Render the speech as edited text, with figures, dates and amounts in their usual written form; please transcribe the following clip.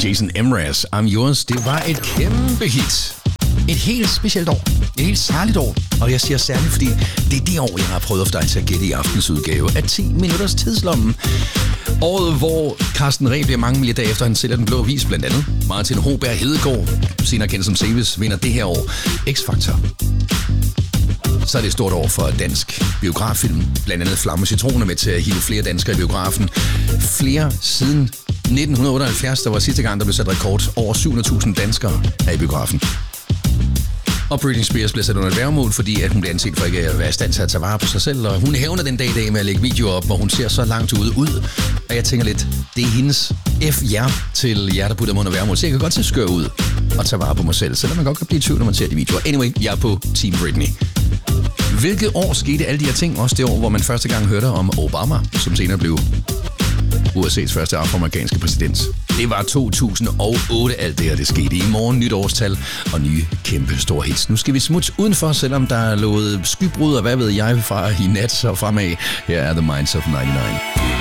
Jason Mraz, I'm Yours, det var et kæmpe hit. Et helt specielt år. Et helt særligt år. Og jeg siger særligt, fordi det er det år, jeg har prøvet at få dig til at gætte i aftens udgave af 10 minutters tidslommen. Året, hvor Carsten Reh bliver mange milliarder efter, han sælger Den Blå Avis blandt andet. Martin Hoberg Hedegaard, senere kendt som Seves, vinder det her år X-Factor. Så er det et stort år for dansk biograffilm. Blandt andet Flamme Citroner med til at hive flere danskere i biografen. Flere siden 1978, der var sidste gang, der blev sat rekord. Over 700.000 danskere er i biografen. Og Britney Spears bliver sat under et værgemål, fordi at hun bliver anset for ikke at være i stand til at tage vare på sig selv. Og hun hævner den dag i dag med at lægge videoer op, hvor hun ser så langt ud. Og jeg tænker lidt, det er hendes FR til jer, der putter mig under værgemål. Så jeg kan godt se skør ud og tage vare på mig selv, selvom man godt kan blive i tvivl, når man ser de videoer. Anyway, jeg er på Team Britney. Hvilket år skete alle de her ting? Også det år, hvor man første gang hørte om Obama, som senere blev USA's første afroamerikanske præsident. Det var 2008, alt det her det skete. I morgen nytårstal og nye kæmpe store hits. Nu skal vi smutte udenfor, selvom der er lovet skybrud og hvad ved jeg fra i nat og fremad. Her er The Minds of 99.